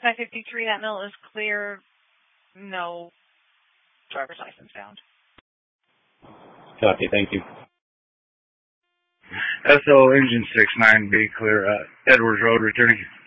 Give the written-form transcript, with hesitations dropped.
553, that mill is clear. No driver's license found. Copy, thank you. SO Engine 69B, clear Edwards Road, returning.